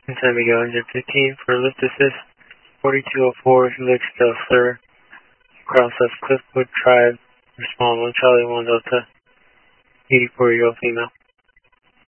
San Miguel Engine 15 for lift assist. 4204 Helix Del Sur. Process Cliffwood Tribe. Respond 1 Charlie 1 Delta. 84-year-old female.